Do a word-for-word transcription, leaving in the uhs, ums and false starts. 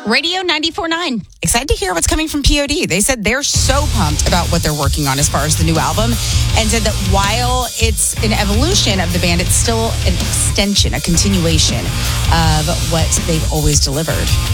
Radio ninety-four point nine. Excited to hear what's coming from P O D. They said they're so pumped about what they're working on as far as the new album, and said that while it's an evolution of the band, it's still an extension, a continuation of what they've always delivered.